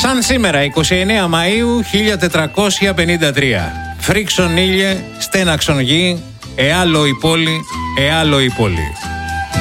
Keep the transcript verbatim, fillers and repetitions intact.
Σαν σήμερα, εικοστή ενάτη Μαΐου χίλια τετρακόσια πενήντα τρία. Φρίξον ήλιε, στέναξον γη, εάλο η πόλη, εάλο η πόλη.